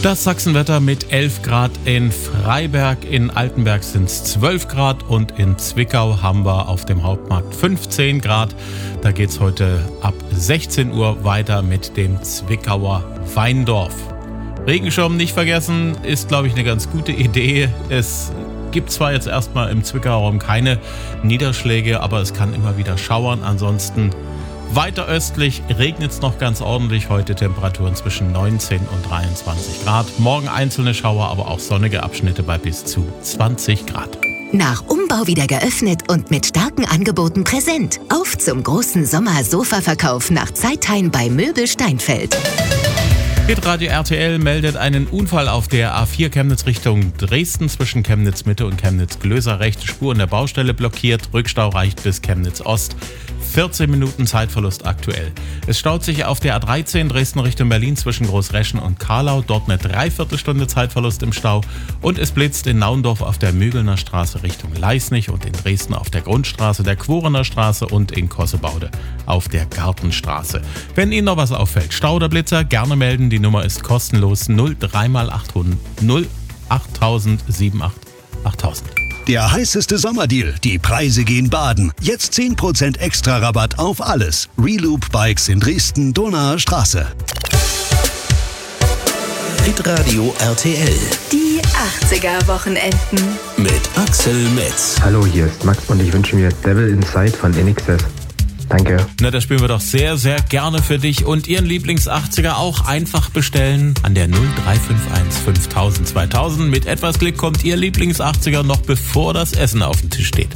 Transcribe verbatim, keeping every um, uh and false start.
Das Sachsenwetter mit elf Grad in Freiberg, in Altenberg sind es zwölf Grad und in Zwickau haben wir auf dem Hauptmarkt fünfzehn Grad. Da geht es heute ab sechzehn Uhr weiter mit dem Zwickauer Weindorf. Regenschirm nicht vergessen, ist glaube ich eine ganz gute Idee. Es gibt zwar jetzt erstmal im Zwickauer Raum keine Niederschläge, aber es kann immer wieder schauern. Ansonsten weiter östlich regnet es noch ganz ordentlich. Heute Temperaturen zwischen neunzehn und dreiundzwanzig Grad. Morgen einzelne Schauer, aber auch sonnige Abschnitte bei bis zu zwanzig Grad. Nach Umbau wieder geöffnet und mit starken Angeboten präsent. Auf zum großen Sommer-Sofa-Verkauf nach Zeithain bei Möbel Steinfeld. Hitradio R T L meldet einen Unfall auf der A vier Chemnitz Richtung Dresden zwischen Chemnitz Mitte und Chemnitz Glöser. Rechte Spur in der Baustelle blockiert. Rückstau reicht bis Chemnitz Ost. vierzehn Minuten Zeitverlust aktuell. Es staut sich auf der A dreizehn Dresden Richtung Berlin zwischen Großreschen und Karlau. Dort eine Dreiviertelstunde Zeitverlust im Stau. Und es blitzt in Naundorf auf der Mügelner Straße Richtung Leisnig und in Dresden auf der Grundstraße, der Quorener Straße und in Kossebaude auf der Gartenstraße. Wenn Ihnen noch was auffällt, Stau oder Blitzer, gerne melden. Die Nummer ist kostenlos null drei mal achthundert null achttausend achtundsiebzig achttausend. Der heißeste Sommerdeal. Die Preise gehen baden. Jetzt zehn Prozent extra Rabatt auf alles. Reloop Bikes in Dresden, Donauer Straße. Hitradio R T L. Die achtziger-Wochenenden. Mit Axel Metz. Hallo, hier ist Max und ich wünsche mir Devil Inside von N X S. Danke. Na, das spielen wir doch sehr, sehr gerne für dich und Ihren Lieblings-achtziger auch einfach bestellen an der null drei fünf eins fünftausend zweitausend. Mit etwas Glück kommt Ihr Lieblings-achtziger noch bevor das Essen auf dem Tisch steht.